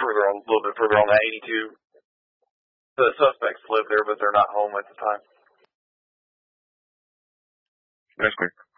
further on, a little bit further on the 82. The suspects live there, but they're not home at the time. That's clear.